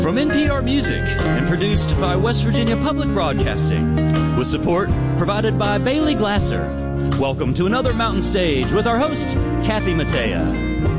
From NPR Music and produced by West Virginia Public Broadcasting, with support provided by Bailey Glasser. Welcome to another Mountain Stage with our host, Kathy Mattea.